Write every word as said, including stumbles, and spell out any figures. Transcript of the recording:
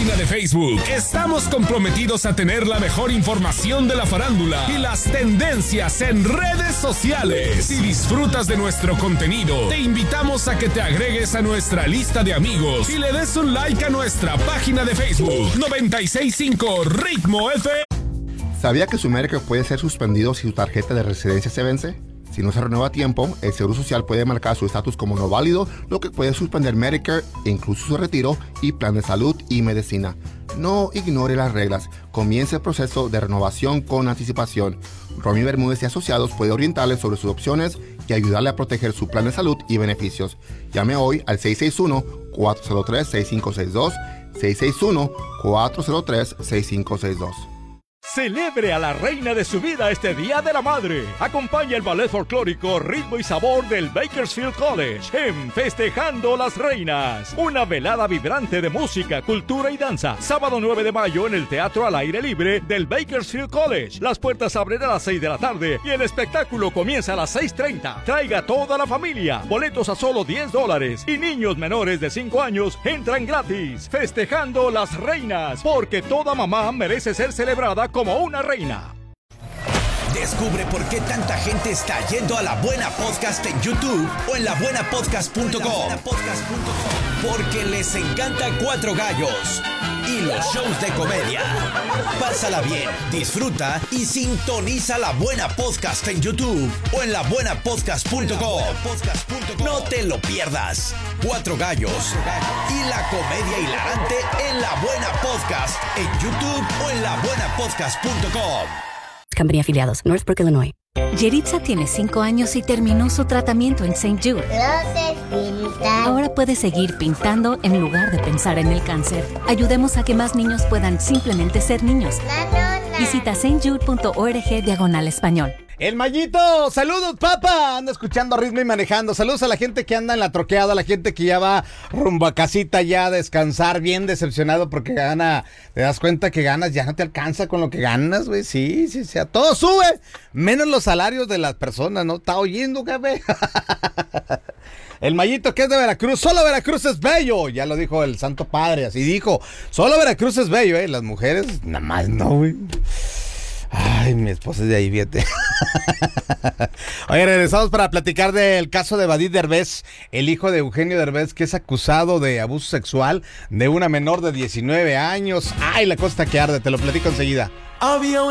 página de Facebook. Estamos comprometidos a tener la mejor información de la farándula y las tendencias en redes sociales. Si disfrutas de nuestro contenido, te invitamos a que te agregues a nuestra lista de amigos y le des un like a nuestra página de Facebook noventa y seis punto cinco Ritmo F M. ¿Sabía que su Medicare puede ser suspendido si su tarjeta de residencia se vence? Si no se renueva a tiempo, el Seguro Social puede marcar su estatus como no válido, lo que puede suspender Medicare, incluso su retiro y plan de salud y medicina. No ignore las reglas. Comience el proceso de renovación con anticipación. Romy Bermúdez y Asociados puede orientarle sobre sus opciones y ayudarle a proteger su plan de salud y beneficios. Llame hoy al seis seis uno, cuatro cero tres, seis cinco seis dos, seis seis uno, cuatro cero tres, seis cinco seis dos. Celebre a la reina de su vida este Día de la Madre. Acompaña el ballet folclórico Ritmo y Sabor del Bakersfield College en Festejando las Reinas. Una velada vibrante de música, cultura y danza. Sábado nueve de mayo en el Teatro al Aire Libre del Bakersfield College. Las puertas abren a las seis de la tarde y el espectáculo comienza a las seis treinta. Traiga toda la familia. Boletos a solo diez dólares y niños menores de cinco años entran gratis. Festejando las Reinas, porque toda mamá merece ser celebrada como como una reina. Descubre por qué tanta gente está yendo a La Buena Podcast en YouTube o en la buena podcast punto com. Porque les encanta Cuatro Gallos y los shows de comedia. Pásala bien, disfruta y sintoniza La Buena Podcast en YouTube o en la buena podcast punto com. No te lo pierdas. Cuatro Gallos y la comedia hilarante en La Buena Podcast en YouTube o en la buena podcast punto com. Company afiliados, Northbrook, Illinois. Yeritza tiene cinco años y terminó su tratamiento en Saint Jude. Ahora puede seguir pintando en lugar de pensar en el cáncer. Ayudemos a que más niños puedan simplemente ser niños. Visita saint jude punto org diagonal español. El Mayito, saludos papá, anda escuchando Ritmo y manejando. Saludos a la gente que anda en la troqueada, a la gente que ya va rumbo a casita ya a descansar, bien decepcionado porque gana, te das cuenta que ganas, ya no te alcanza con lo que ganas, güey, sí, sí, sí, todo sube, menos los salarios de las personas, ¿no? ¿Está oyendo, jefe? El Mayito, que es de Veracruz, solo Veracruz es bello, ya lo dijo el Santo Padre, así dijo, solo Veracruz es bello, ¿eh? Las mujeres, nada más no, güey. Ay, mi esposa es de ahí, fíjate. Oye, regresamos para platicar del caso de Badir Derbez, el hijo de Eugenio Derbez, que es acusado de abuso sexual de una menor de diecinueve años. Ay, la costa que arde, te lo platico enseguida. Había